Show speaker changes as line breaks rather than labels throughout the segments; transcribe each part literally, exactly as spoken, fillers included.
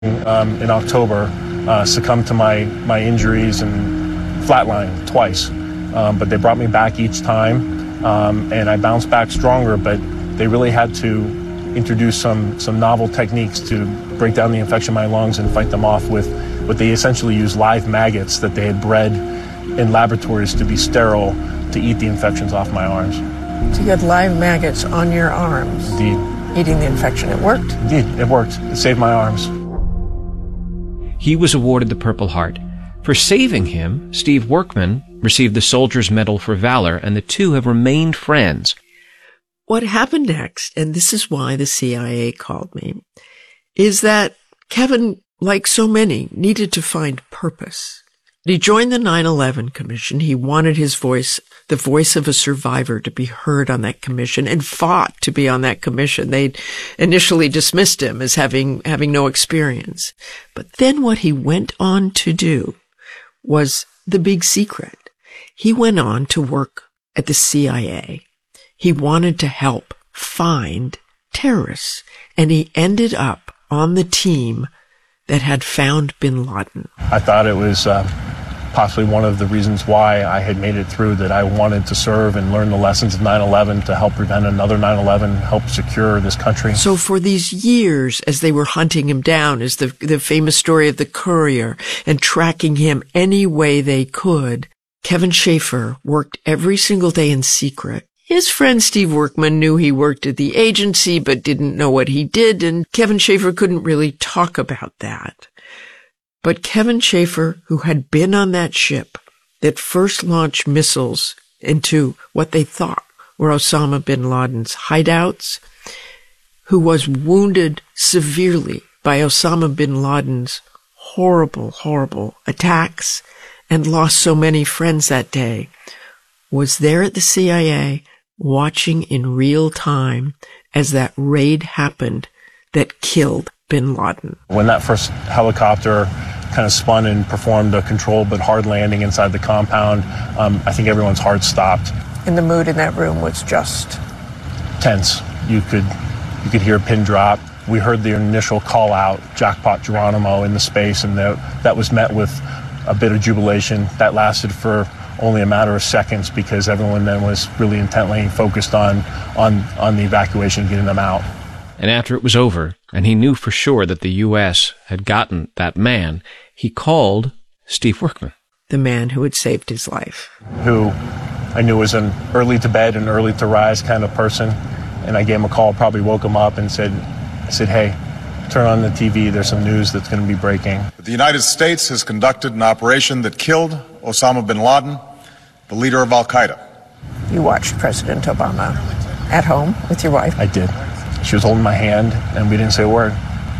Um, in October, uh, succumbed to my, my injuries and flatlined twice. Um, but they brought me back each time, um, and I bounced back stronger, but they really had to introduce some, some novel techniques to break down the infection in my lungs and fight them off with what they essentially used live maggots that they had bred in laboratories to be sterile to eat the infections off my arms.
So you had live maggots on your arms?
Indeed.
Eating the infection. It worked?
Indeed, it worked. It saved my arms.
He was awarded the Purple Heart. For saving him, Steve Workman received the Soldier's Medal for Valor, and the two have remained friends.
What happened next, and this is why the C I A called me, is that Kevin, like so many, needed to find purpose. He joined the nine eleven Commission. He wanted his voice, the voice of a survivor, to be heard on that commission, and fought to be on that commission. They initially dismissed him as having, having no experience. But then what he went on to do was the big secret. He went on to work at the C I A. He wanted to help find terrorists, and he ended up on the team that had found bin Laden.
I thought it was uh, possibly one of the reasons why I had made it through, that I wanted to serve and learn the lessons of nine eleven to help prevent another nine eleven, help secure this country.
So for these years, as they were hunting him down, as the, the famous story of the Courier, and tracking him any way they could, Kevin Schaefer worked every single day in secret. His friend Steve Workman knew he worked at the agency, but didn't know what he did, and Kevin Schaefer couldn't really talk about that. But Kevin Schaefer, who had been on that ship that first launched missiles into what they thought were Osama bin Laden's hideouts, who was wounded severely by Osama bin Laden's horrible, horrible attacks, and lost so many friends that day, was there at the C I A watching in real time as that raid happened that killed bin Laden.
When that first helicopter kind of spun and performed a controlled but hard landing inside the compound, um, I think everyone's heart stopped.
And the mood in that room was just
tense. You could, you could hear a pin drop. We heard the initial call out, Jackpot Geronimo, in the space, and the, that was met with a bit of jubilation. That lasted for only a matter of seconds because everyone then was really intently focused on, on, on the evacuation, getting them out.
And after it was over, and he knew for sure that the U S had gotten that man, he called Steve Workman.
The man who had saved his life.
Who I knew was an early to bed and early to rise kind of person. And I gave him a call, probably woke him up and said, I said, hey, turn on the T V, there's some news that's going to be breaking.
The United States has conducted an operation that killed Osama bin Laden, the leader of Al-Qaeda.
You watched President Obama at home with your wife?
I did. She was holding my hand, and we didn't say a word.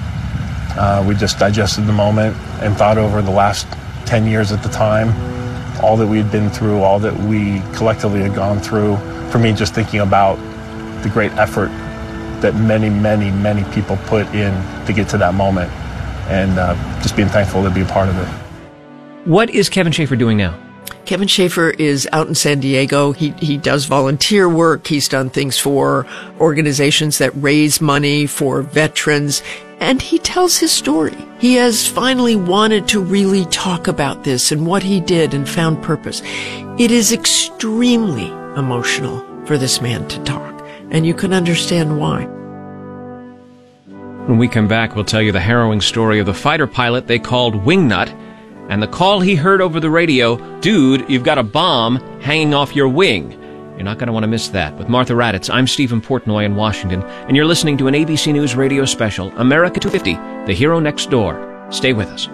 Uh, we just digested the moment and thought over the last ten years at the time, all that we had been through, all that we collectively had gone through. For me, just thinking about the great effort that many, many, many people put in to get to that moment, and uh, just being thankful to be a part of it.
What is Kevin Schaefer doing now?
Kevin Schaefer is out in San Diego. He he does volunteer work. He's done things for organizations that raise money for veterans. And he tells his story. He has finally wanted to really talk about this and what he did and found purpose. It is extremely emotional for this man to talk, and you can understand why.
When we come back, we'll tell you the harrowing story of the fighter pilot they called Wingnut, and the call he heard over the radio, dude, you've got a bomb hanging off your wing. You're not going to want to miss that. With Martha Raddatz, I'm Stephen Portnoy in Washington, and you're listening to an A B C News radio special, America two fifty, The Hero Next Door. Stay with us.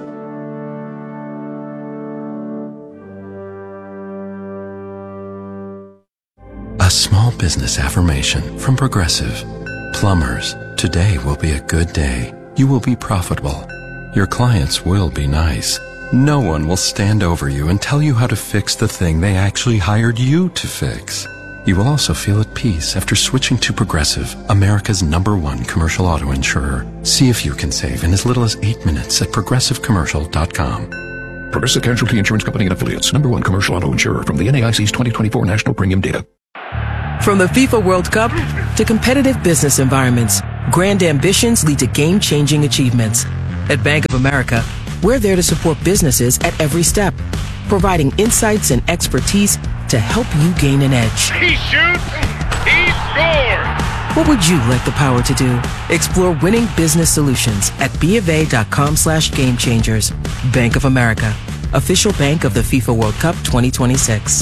A small business affirmation from Progressive. Plumbers, today will be a good day. You will be profitable. Your clients will be nice. No one will stand over you and tell you how to fix the thing they actually hired you to fix. You will also feel at peace after switching to Progressive, America's number one commercial auto insurer. See if you can save in as little as eight minutes at progressive commercial dot com.
Progressive Casualty Insurance Company and Affiliates, number one commercial auto insurer from the N A I C's twenty twenty-four National Premium Data.
From the FIFA World Cup to competitive business environments, grand ambitions lead to game-changing achievements. At Bank of America, we're there to support businesses at every step, providing insights and expertise to help you gain an edge.
He shoots, he scores!
What would you like the power to do? Explore winning business solutions at bofa.com slash game changers. Bank of America, official bank of the FIFA World Cup twenty twenty-six.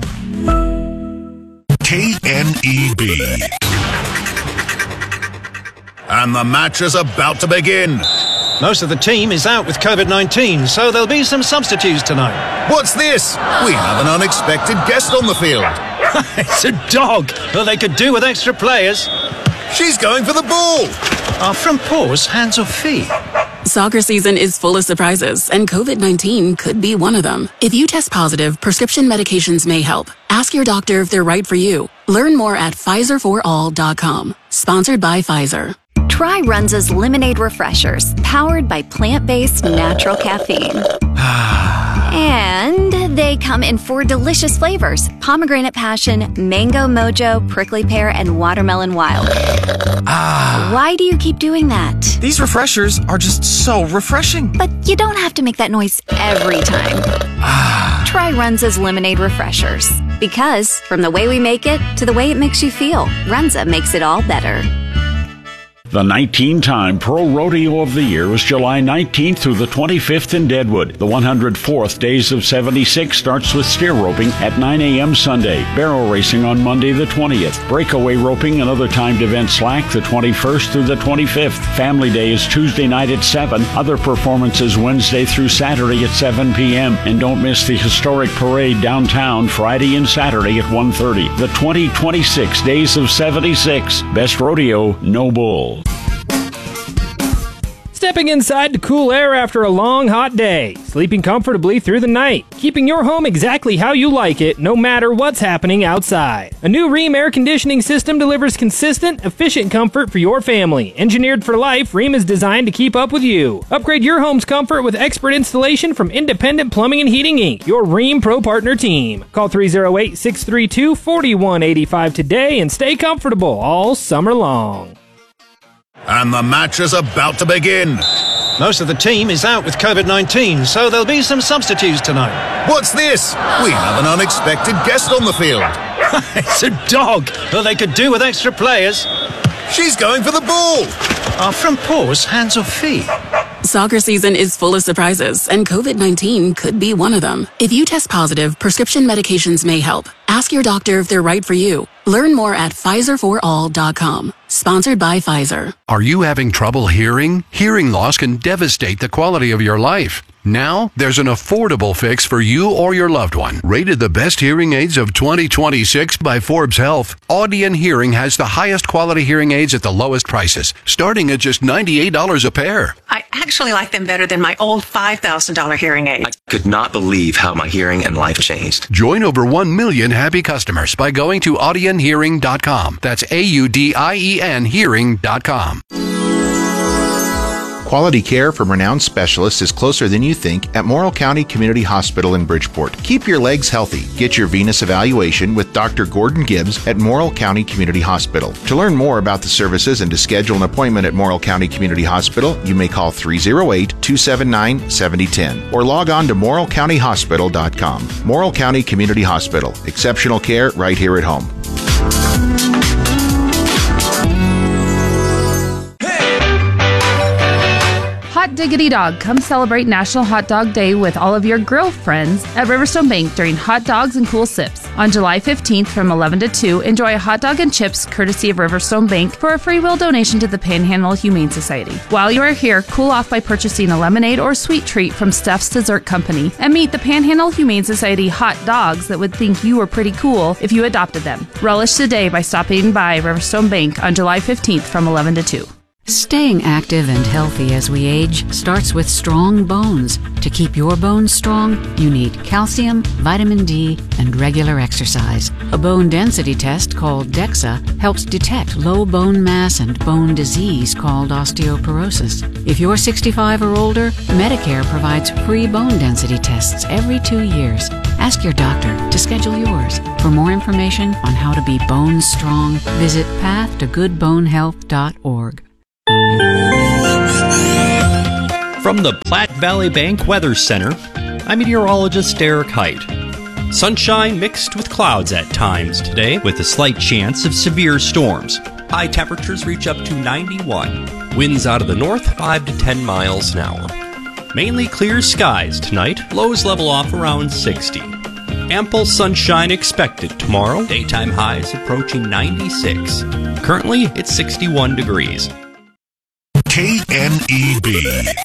K N E B. And the match is about to begin.
Most of the team is out with COVID nineteen, so there'll be some substitutes tonight.
What's this? We have an unexpected guest on the field.
It's a dog. Well, they could do with extra players.
She's going for the ball.
Are front paws hands or feet?
Soccer season is full of surprises, and COVID nineteen could be one of them. If you test positive, prescription medications may help. Ask your doctor if they're right for you. Learn more at Pfizer for all dot com. Sponsored by Pfizer.
Try Runza's Lemonade Refreshers, powered by plant-based natural caffeine. And they come in four delicious flavors: pomegranate passion, mango mojo, prickly pear, and watermelon wild.
Ah.
Why do you keep doing that?
These refreshers are just so refreshing.
But you don't have to make that noise every time.
Ah.
Try Runza's Lemonade Refreshers. Because from the way we make it to the way it makes you feel, Runza makes it all better.
The nineteen-time Pro Rodeo of the Year is July nineteenth through the twenty-fifth in Deadwood. The one hundred fourth Days of seventy-six starts with steer roping at nine a.m. Sunday, barrel racing on Monday the twentieth, breakaway roping and other timed events slack the twenty-first through the twenty-fifth. Family Day is Tuesday night at seven, other performances Wednesday through Saturday at seven p.m. And don't miss the historic parade downtown Friday and Saturday at one thirty. The twenty twenty-six Days of seventy-six. Best rodeo, no bull.
Stepping inside to cool air after a long, hot day. Sleeping comfortably through the night. Keeping your home exactly how you like it, no matter what's happening outside. A new Rheem air conditioning system delivers consistent, efficient comfort for your family. Engineered for life, Rheem is designed to keep up with you. Upgrade your home's comfort with expert installation from Independent Plumbing and Heating Incorporated, your Rheem Pro Partner team. Call three oh eight, six three two, four one eight five today and stay comfortable all summer long.
And the match is about to begin.
Most of the team is out with COVID nineteen, so there'll be some substitutes tonight.
What's this? We have an unexpected guest on the field.
It's a dog. Well, they could do with extra players.
She's going for the ball.
Are front paws hands or feet?
Soccer season is full of surprises, and COVID nineteen could be one of them. If you test positive, prescription medications may help. Ask your doctor if they're right for you. Learn more at Pfizer for all dot com. Sponsored by Pfizer.
Are you having trouble hearing? Hearing loss can devastate the quality of your life. Now, there's an affordable fix for you or your loved one. Rated the best hearing aids of twenty twenty-six by Forbes Health, Audion Hearing has the highest quality hearing aids at the lowest prices, starting at just ninety-eight dollars a pair.
I actually like them better than my old five thousand dollars hearing aid.
I could not believe how my hearing and life changed.
Join over one million happy customers by going to audion hearing dot com. That's A U D I E N hearing dot com.
Quality care from renowned specialists is closer than you think at Morrill County Community Hospital in Bridgeport. Keep your legs healthy. Get your venous evaluation with Doctor Gordon Gibbs at Morrill County Community Hospital. To learn more about the services and to schedule an appointment at Morrill County Community Hospital, you may call three oh eight, two seven nine, seven oh one oh or log on to morrill county hospital dot com. Morrill County Community Hospital. Exceptional care right here at home.
Hot diggity dog, come celebrate National Hot Dog Day with all of your grill friends at Riverstone Bank during Hot Dogs and Cool Sips. On July fifteenth from eleven to two, enjoy a hot dog and chips courtesy of Riverstone Bank for a free will donation to the Panhandle Humane Society. While you are here, cool off by purchasing a lemonade or sweet treat from Steph's Dessert Company and meet the Panhandle Humane Society hot dogs that would think you were pretty cool if you adopted them. Relish today by stopping by Riverstone Bank on July fifteenth from eleven to two.
Staying active and healthy as we age starts with strong bones. To keep your bones strong, you need calcium, vitamin D, and regular exercise. A bone density test called DEXA helps detect low bone mass and bone disease called osteoporosis. If you're sixty-five or older, Medicare provides free bone density tests every two years. Ask your doctor to schedule yours. For more information on how to be bone strong, visit path to good bone health dot org.
From the Platte Valley Bank Weather Center, I'm meteorologist Eric Height. Sunshine mixed with clouds at times today, with a slight chance of severe storms. High temperatures reach up to ninety-one. Winds out of the north, five to ten miles an hour. Mainly clear skies tonight. Lows level off around sixty. Ample sunshine expected tomorrow. Daytime highs approaching ninety-six. Currently, it's sixty-one degrees.
K N E B.